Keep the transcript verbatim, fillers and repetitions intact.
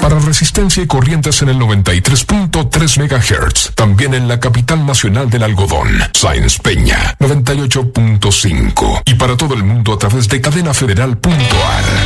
Para Resistencia y Corrientes en el noventa y tres punto tres megahertz. También en la capital nacional del algodón, Sáenz Peña, noventa y ocho punto cinco. Y para todo el mundo a través de cadena federal punto a r.